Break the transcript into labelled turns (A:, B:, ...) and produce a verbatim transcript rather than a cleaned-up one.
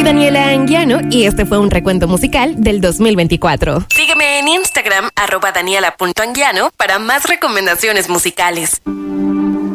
A: Daniela Anguiano y este fue un recuento musical del dos mil veinticuatro. Sígueme en Instagram, arroba daniela punto anguiano, para más recomendaciones musicales.